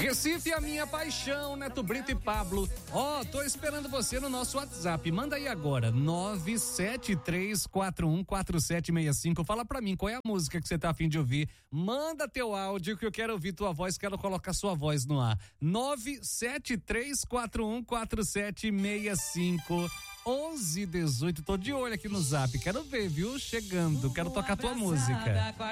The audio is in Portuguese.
Recife é a minha paixão, Neto Brito e Pablo. Tô esperando você no nosso WhatsApp. Manda aí agora, 973414765. Fala pra mim, qual é a música que você tá a fim de ouvir? Manda teu áudio que eu quero ouvir tua voz, quero colocar sua voz no ar. 973414765. 1118, tô de olho aqui no Zap, quero ver, viu? Chegando, quero tocar tua música.